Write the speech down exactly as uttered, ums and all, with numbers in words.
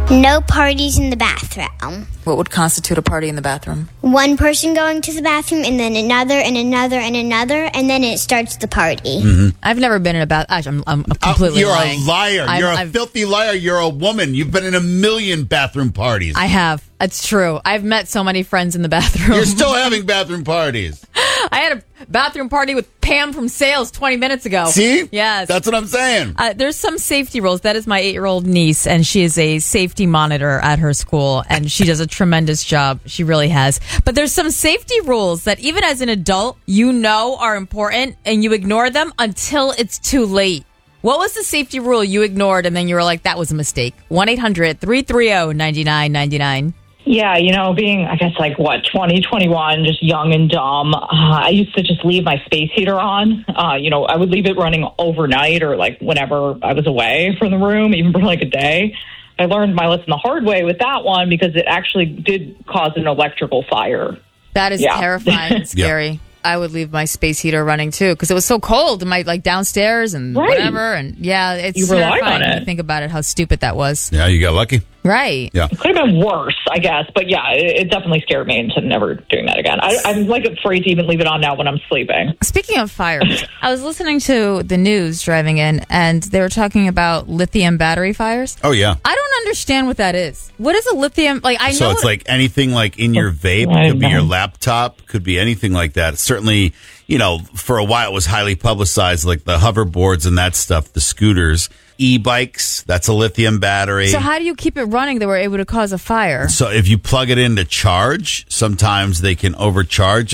No parties in the bathroom. What would constitute a party in the bathroom? One person going to the bathroom and then another and another and another, and then it starts the party. Mm-hmm. I've never been in a bath. I'm, I'm completely oh, you're lying. a liar. I'm, you're a I've, filthy liar. You're a woman. You've been in a million bathroom parties. I have. It's true. I've met so many friends in the bathroom. You're still having bathroom parties. I had a bathroom party with Pam from sales twenty minutes ago. See? Yes. That's what I'm saying. Uh, there's some safety rules. That is my eight-year-old niece, and she is a safety monitor at her school, and she does a tremendous job. She really has. But there's some safety rules that even as an adult, you know are important, and you ignore them until it's too late. What was the safety rule you ignored, and then you were like, that was a mistake? one eight hundred three three zero nine nine nine nine. Yeah, you know, being, I guess, like, what, twenty, twenty-one, just young and dumb, uh, I used to just leave my space heater on. Uh, you know, I would leave it running overnight or, like, whenever I was away from the room, even for, like, a day. I learned my lesson the hard way with that one because it actually did cause an electrical fire. That is Yeah. terrifying and scary. Yeah. I would leave my space heater running too because it was so cold in my like downstairs and Right. whatever. And yeah, it's You relied terrifying on when it. you think about it, how stupid that was. Yeah, you got lucky. Right. Yeah. It could have been worse, I guess. But, yeah, it, it definitely scared me into never doing that again. I, I'm, like, afraid to even leave it on now when I'm sleeping. Speaking of fires, I was listening to the news driving in, and they were talking about lithium battery fires. Oh, yeah. I don't understand what that is. What is a lithium? Like I know. So it's what- like anything like in your vape, I could be know. your laptop, could be anything like that. Certainly, you know, for a while it was highly publicized, like the hoverboards and that stuff, the scooters, e-bikes, that's a lithium battery. So how do you keep it running that were able to cause a fire? So if you plug it in to charge, sometimes they can overcharge